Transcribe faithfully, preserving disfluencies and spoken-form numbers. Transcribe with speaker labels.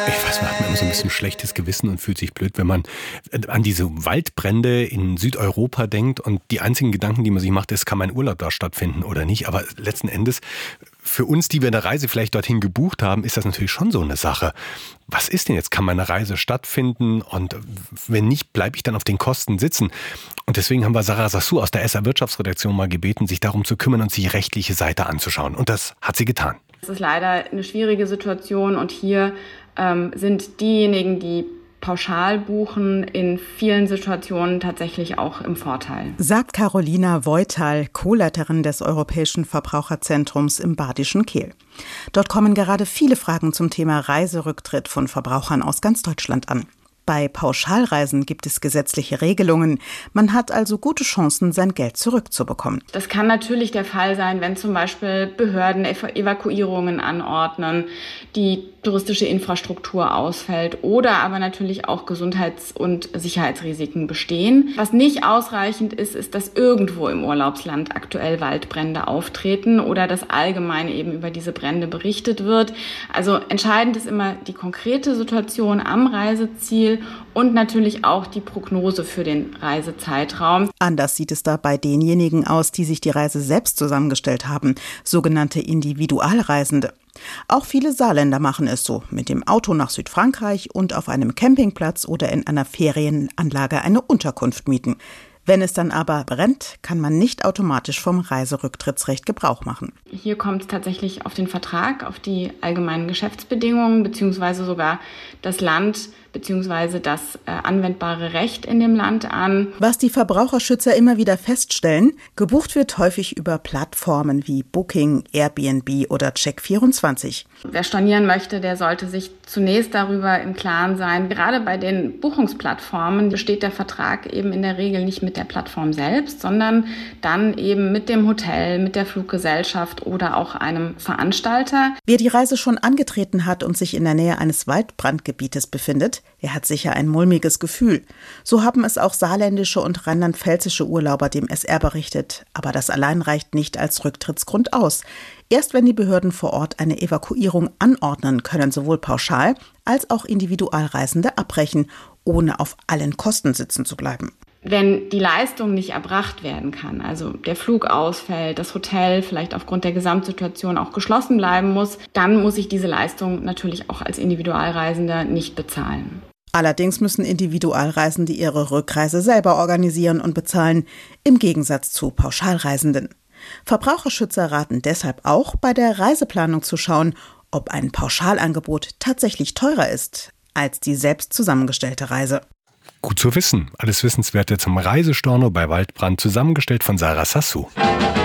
Speaker 1: Ich weiß, man hat immer so ein bisschen schlechtes Gewissen und fühlt sich blöd, wenn man an diese Waldbrände in Südeuropa denkt und die einzigen Gedanken, die man sich macht, ist, kann mein Urlaub da stattfinden oder nicht? Aber letzten Endes, für uns, die wir eine Reise vielleicht dorthin gebucht haben, ist das natürlich schon so eine Sache. Was ist denn jetzt? Kann meine Reise stattfinden? Und wenn nicht, bleibe ich dann auf den Kosten sitzen? Und deswegen haben wir Sarah Sassou aus der S R-Wirtschaftsredaktion mal gebeten, sich darum zu kümmern und sich die rechtliche Seite anzuschauen. Und das hat sie getan.
Speaker 2: Es ist leider eine schwierige Situation und hier ähm, sind diejenigen, die pauschal buchen, in vielen Situationen tatsächlich auch im Vorteil.
Speaker 3: Sagt Carolina Voital, Co-Leiterin des Europäischen Verbraucherzentrums im Badischen Kehl. Dort kommen gerade viele Fragen zum Thema Reiserücktritt von Verbrauchern aus ganz Deutschland an. Bei Pauschalreisen gibt es gesetzliche Regelungen. Man hat also gute Chancen, sein Geld zurückzubekommen.
Speaker 2: Das kann natürlich der Fall sein, wenn zum Beispiel Behörden Evakuierungen anordnen, die touristische Infrastruktur ausfällt oder aber natürlich auch Gesundheits- und Sicherheitsrisiken bestehen. Was nicht ausreichend ist, ist, dass irgendwo im Urlaubsland aktuell Waldbrände auftreten oder dass allgemein eben über diese Brände berichtet wird. Also entscheidend ist immer die konkrete Situation am Reiseziel und natürlich auch die Prognose für den Reisezeitraum.
Speaker 3: Anders sieht es da bei denjenigen aus, die sich die Reise selbst zusammengestellt haben, sogenannte Individualreisende. Auch viele Saarländer machen es so, mit dem Auto nach Südfrankreich und auf einem Campingplatz oder in einer Ferienanlage eine Unterkunft mieten. Wenn es dann aber brennt, kann man nicht automatisch vom Reiserücktrittsrecht Gebrauch machen.
Speaker 2: Hier kommt es tatsächlich auf den Vertrag, auf die allgemeinen Geschäftsbedingungen beziehungsweise sogar das Land beziehungsweise das äh, anwendbare Recht in dem Land an.
Speaker 3: Was die Verbraucherschützer immer wieder feststellen, gebucht wird häufig über Plattformen wie Booking, Airbnb oder Check vierundzwanzig.
Speaker 2: Wer stornieren möchte, der sollte sich zunächst darüber im Klaren sein. Gerade bei den Buchungsplattformen besteht der Vertrag eben in der Regel nicht mit der Plattform selbst, sondern dann eben mit dem Hotel, mit der Fluggesellschaft oder auch einem Veranstalter.
Speaker 3: Wer die Reise schon angetreten hat und sich in der Nähe eines Waldbrandgebietes befindet, er hat sicher ein mulmiges Gefühl. So haben es auch saarländische und rheinland-pfälzische Urlauber dem S R berichtet. Aber das allein reicht nicht als Rücktrittsgrund aus. Erst wenn die Behörden vor Ort eine Evakuierung anordnen, können sowohl Pauschal- als auch Individualreisende abbrechen, ohne auf allen Kosten sitzen zu bleiben.
Speaker 2: Wenn die Leistung nicht erbracht werden kann, also der Flug ausfällt, das Hotel vielleicht aufgrund der Gesamtsituation auch geschlossen bleiben muss, dann muss ich diese Leistung natürlich auch als Individualreisender nicht bezahlen.
Speaker 3: Allerdings müssen Individualreisende ihre Rückreise selber organisieren und bezahlen, im Gegensatz zu Pauschalreisenden. Verbraucherschützer raten deshalb auch, bei der Reiseplanung zu schauen, ob ein Pauschalangebot tatsächlich teurer ist als die selbst zusammengestellte Reise.
Speaker 1: Gut zu wissen. Alles Wissenswerte zum Reisestorno bei Waldbrand, zusammengestellt von Sarah Sassou.